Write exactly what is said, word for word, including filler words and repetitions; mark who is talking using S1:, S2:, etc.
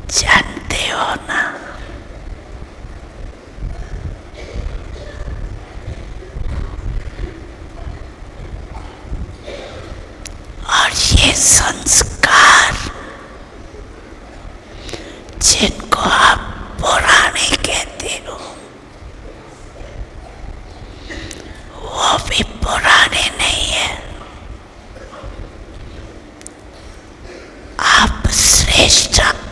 S1: जानते हो ना, और ये संस्कार जिनको आप पुराने कहते हो वो भी पुराने नहीं है। आप श्रेष्ठ